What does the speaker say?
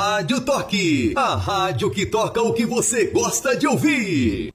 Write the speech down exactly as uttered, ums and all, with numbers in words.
Rádio Toque, a rádio que toca o que você gosta de ouvir.